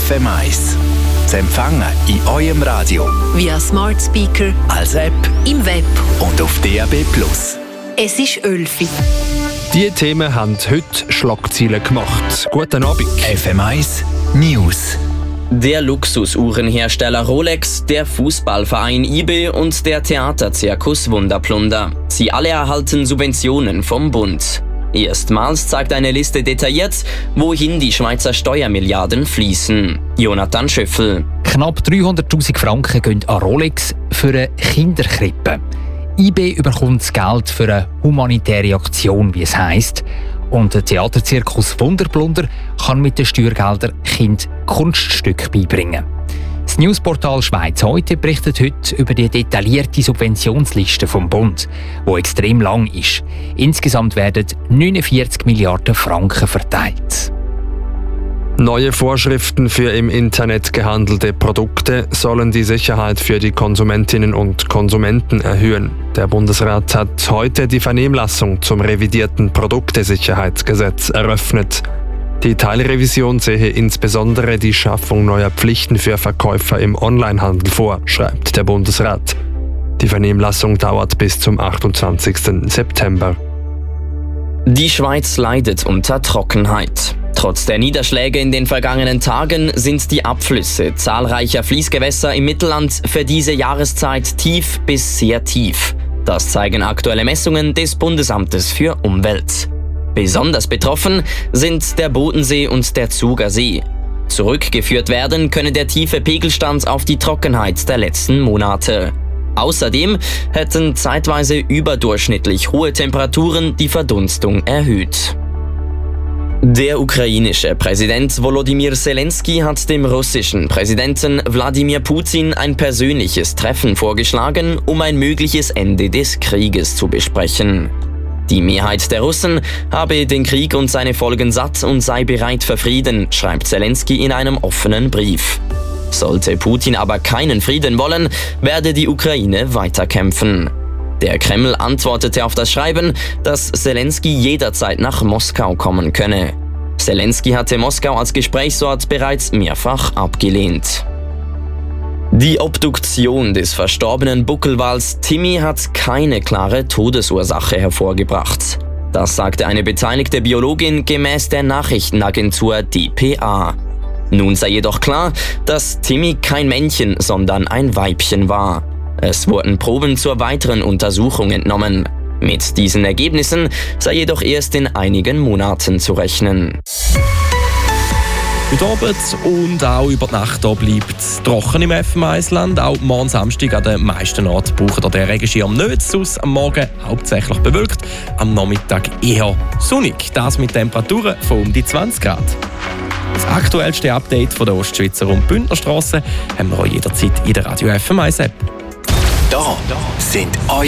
FM1. Zu empfangen in eurem Radio, via Smart Speaker, als App im Web und auf DAB+. Es ist 11 Uhr. Die Themen haben heute Schlagzeilen gemacht. Guten Abend. FM1 News. Der Luxusuhrenhersteller Rolex, der Fußballverein IB und der Theaterzirkus Wunderplunder. Sie alle erhalten Subventionen vom Bund. Erstmals zeigt eine Liste detailliert, wohin die Schweizer Steuermilliarden fließen. Jonathan Schöffel. Knapp 300'000 Franken gehen an Rolex für eine Kinderkrippe. IB bekommt das Geld für eine humanitäre Aktion, wie es heisst. Und der Theaterzirkus Wunderplunder kann mit den Steuergeldern Kind Kunststücke beibringen. Das Newsportal Schweiz heute berichtet heute über die detaillierte Subventionsliste vom Bund, die extrem lang ist. Insgesamt werden 49 Milliarden Franken verteilt. Neue Vorschriften für im Internet gehandelte Produkte sollen die Sicherheit für die Konsumentinnen und Konsumenten erhöhen. Der Bundesrat hat heute die Vernehmlassung zum revidierten Produktesicherheitsgesetz eröffnet. Die Teilrevision sehe insbesondere die Schaffung neuer Pflichten für Verkäufer im Onlinehandel vor, schreibt der Bundesrat. Die Vernehmlassung dauert bis zum 28. September. Die Schweiz leidet unter Trockenheit. Trotz der Niederschläge in den vergangenen Tagen sind die Abflüsse zahlreicher Fließgewässer im Mittelland für diese Jahreszeit tief bis sehr tief. Das zeigen aktuelle Messungen des Bundesamtes für Umwelt. Besonders betroffen sind der Bodensee und der Zugersee. Zurückgeführt werden könne der tiefe Pegelstand auf die Trockenheit der letzten Monate. Außerdem hätten zeitweise überdurchschnittlich hohe Temperaturen die Verdunstung erhöht. Der ukrainische Präsident Volodymyr Zelensky hat dem russischen Präsidenten Wladimir Putin ein persönliches Treffen vorgeschlagen, um ein mögliches Ende des Krieges zu besprechen. Die Mehrheit der Russen habe den Krieg und seine Folgen satt und sei bereit für Frieden, schreibt Zelensky in einem offenen Brief. Sollte Putin aber keinen Frieden wollen, werde die Ukraine weiterkämpfen. Der Kreml antwortete auf das Schreiben, dass Zelensky jederzeit nach Moskau kommen könne. Zelensky hatte Moskau als Gesprächsort bereits mehrfach abgelehnt. Die Obduktion des verstorbenen Buckelwals Timmy hat keine klare Todesursache hervorgebracht. Das sagte eine beteiligte Biologin gemäß der Nachrichtenagentur dpa. Nun sei jedoch klar, dass Timmy kein Männchen, sondern ein Weibchen war. Es wurden Proben zur weiteren Untersuchung entnommen. Mit diesen Ergebnissen sei jedoch erst in einigen Monaten zu rechnen. Heute Abend und auch über die Nacht bleibt es trocken im FM1-Land. Auch morgen Samstag an den meisten Orten braucht ihr den Regenschirm nicht. Sonst am Morgen hauptsächlich bewölkt, am Nachmittag eher sonnig. Das mit Temperaturen von um die 20 Grad. Das aktuellste Update von der Ostschweizer und Bündnerstrasse haben wir auch jederzeit in der Radio FM1 App. Da sind eure